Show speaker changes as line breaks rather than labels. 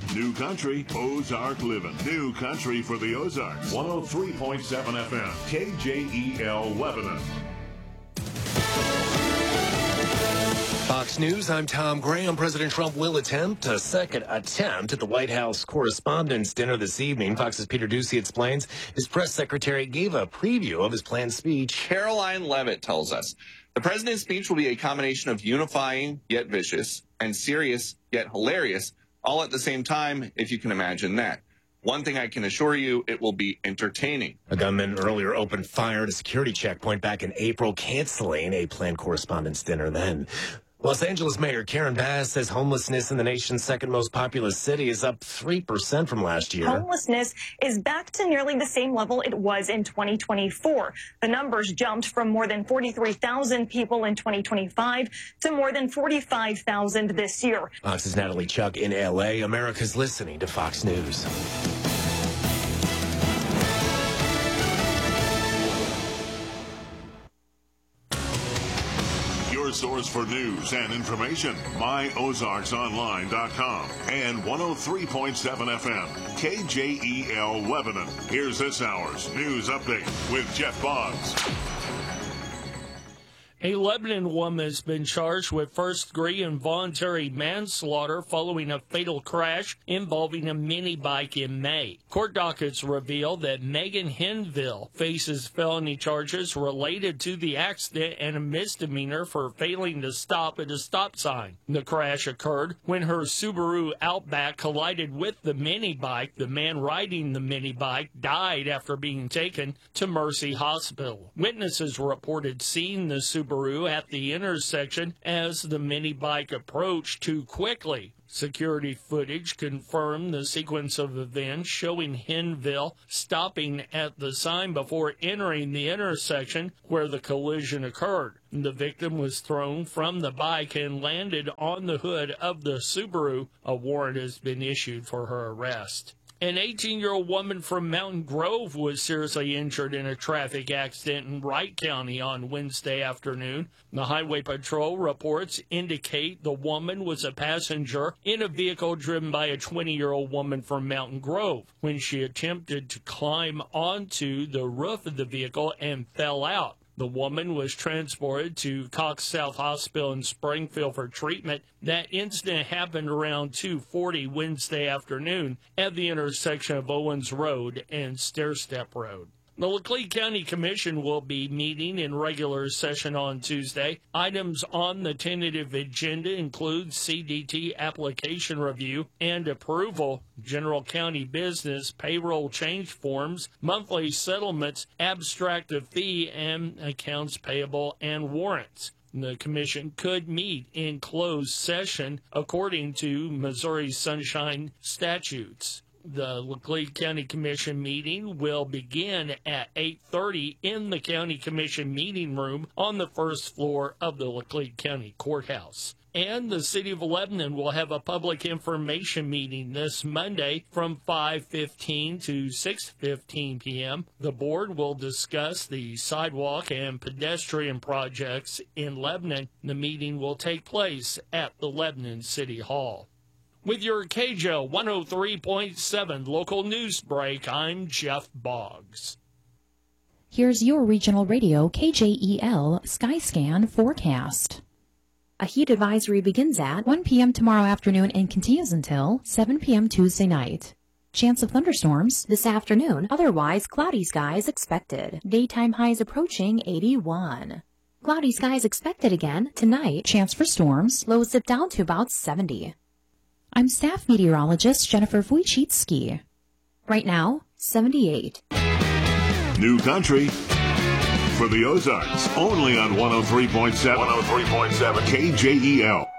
New Country, Ozark Living. New Country for the Ozarks. 103.7 FM, KJEL Lebanon.
Fox News, I'm Tom Graham. President Trump will attempt a second attempt at the White House Correspondents' Dinner this evening. Fox's Peter Doocy explains his press secretary gave a preview of his planned speech.
Caroline Levitt tells us the president's speech will be a combination of unifying yet vicious and serious yet hilarious, all at the same time, if you can imagine that. One thing I can assure you, it will be entertaining.
A gunman earlier opened fire at a security checkpoint back in April, canceling a planned correspondence dinner then. Los Angeles Mayor Karen Bass says homelessness in the nation's second most populous city is up 3% from last year.
Homelessness is back to nearly the same level it was in 2024. The numbers jumped from more than 43,000 people in 2025 to more than 45,000 this year.
Fox's Natalie Chuck in L.A. America's listening to Fox News.
Source for news and information. MyOzarksOnline.com and 103.7 FM KJEL Lebanon. Here's this hour's news update with Jeff Boggs.
A Lebanon woman has been charged with first-degree involuntary manslaughter following a fatal crash involving a mini bike in May. Court dockets reveal that Megan Hinville faces felony charges related to the accident and a misdemeanor for failing to stop at a stop sign. The crash occurred when her Subaru Outback collided with the mini bike. The man riding the mini bike died after being taken to Mercy Hospital. Witnesses reported seeing the Subaru at the intersection as the mini bike approached too quickly. Security footage confirmed the sequence of events showing Hinville stopping at the sign before entering the intersection where the collision occurred. The victim was thrown from the bike and landed on the hood of the Subaru. A warrant has been issued for her arrest. An 18-year-old woman from Mountain Grove was seriously injured in a traffic accident in Wright County on Wednesday afternoon. The Highway Patrol reports indicate the woman was a passenger in a vehicle driven by a 20-year-old woman from Mountain Grove when she attempted to climb onto the roof of the vehicle and fell out. The woman was transported to Cox South Hospital in Springfield for treatment. That incident happened around 2:40 Wednesday afternoon at the intersection of Owens Road and Stairstep Road. The Laclede County Commission will be meeting in regular session on Tuesday. Items on the tentative agenda include CDT application review and approval, general county business, payroll change forms, monthly settlements, abstract of fee, and accounts payable and warrants. The commission could meet in closed session according to Missouri Sunshine statutes. The Laclede County Commission meeting will begin at 8:30 in the County Commission meeting room on the first floor of the Laclede County Courthouse. And the City of Lebanon will have a public information meeting this Monday from 5:15 to 6:15 p.m. The board will discuss the sidewalk and pedestrian projects in Lebanon. The meeting will take place at the Lebanon City Hall. With your KJEL 103.7 local news break, I'm Jeff Boggs.
Here's your regional radio KJEL Skyscan forecast. A heat advisory begins at 1 p.m. tomorrow afternoon and continues until 7 p.m. Tuesday night. Chance of thunderstorms this afternoon, otherwise cloudy skies expected. Daytime highs approaching 81. Cloudy skies expected again tonight. Chance for storms, lows dip down to about 70. I'm staff meteorologist Jennifer Wojcicki. Right now, 78.
New Country for the Ozarks, only on 103.7 KJEL.